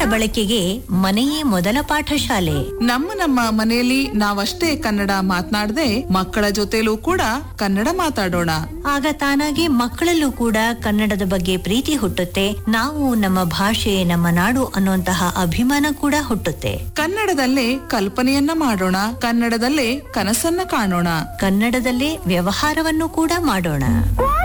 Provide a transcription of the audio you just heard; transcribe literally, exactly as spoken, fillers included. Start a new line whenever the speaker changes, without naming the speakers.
ಬಳಕೆಗೆ ಮನೆಯೇ ಮೊದಲ ಪಾಠಶಾಲೆ.
ನಮ್ಮ ನಮ್ಮ ಮನೆಯಲ್ಲಿ ನಾವಷ್ಟೇ ಕನ್ನಡ ಮಾತನಾಡದೆ ಮಕ್ಕಳ ಜೊತೆಲೂ ಕೂಡ ಕನ್ನಡ ಮಾತಾಡೋಣ.
ಆಗ ತಾನಾಗಿ ಮಕ್ಕಳಲ್ಲೂ ಕೂಡ ಕನ್ನಡದ ಬಗ್ಗೆ ಪ್ರೀತಿ ಹುಟ್ಟುತ್ತೆ. ನಾವು ನಮ್ಮ ಭಾಷೆ, ನಮ್ಮ ನಾಡು ಅನ್ನುವಂತಹ ಅಭಿಮಾನ ಕೂಡ ಹುಟ್ಟುತ್ತೆ.
ಕನ್ನಡದಲ್ಲೇ ಕಲ್ಪನೆಯನ್ನ ಮಾಡೋಣ, ಕನ್ನಡದಲ್ಲೇ ಕನಸನ್ನ ಕಾಣೋಣ,
ಕನ್ನಡದಲ್ಲೇ ವ್ಯವಹಾರವನ್ನು ಕೂಡ ಮಾಡೋಣ.